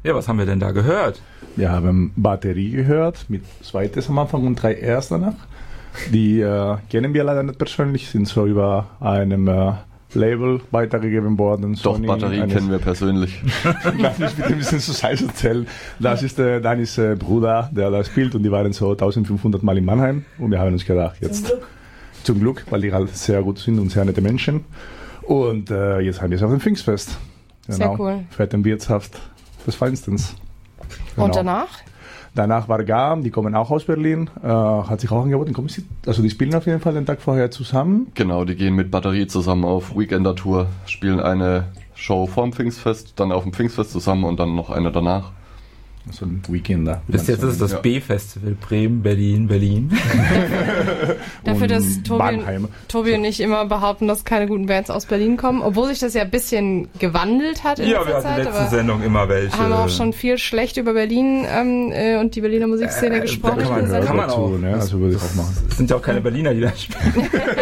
Ja, was haben wir denn da gehört? Wir haben Batterie gehört, mit 2 Tests am Anfang und 3 erst danach. Die kennen wir leider nicht persönlich, sind so über einem Label weitergegeben worden. Doch, Sony, Batterie kennen wir persönlich. Darf ich bitte ein bisschen zu Size erzählen? Das ist Danis Bruder, der da spielt, und die waren so 1500 Mal in Mannheim, und wir haben uns gedacht, jetzt zum Glück, weil die halt sehr gut sind und sehr nette Menschen, und jetzt haben wir es auf dem Pfingstfest. Genau. Sehr cool. Fett im Wirtshaft des Feinstens. Genau. Und danach? Danach war Gam, die kommen auch aus Berlin, hat sich auch angeboten. Also die spielen auf jeden Fall den Tag vorher zusammen. Genau, die gehen mit Batterie zusammen auf Weekender-Tour, spielen eine Show vorm Pfingstfest, dann auf dem Pfingstfest zusammen und dann noch eine danach. Also ein Weekender. Bis jetzt ist es das B-Festival, Bremen, Berlin. Dafür, dass Tobi und ich immer behaupten, dass keine guten Bands aus Berlin kommen, obwohl sich das ja ein bisschen gewandelt hat in ja, letzter wir Zeit. hatten letzte Sendung immer welche. Haben auch schon viel schlecht über Berlin und die Berliner Musikszene gesprochen. Kann man auch. Ne? Also würde ich auch machen. Es sind ja auch keine Berliner, die da spielen.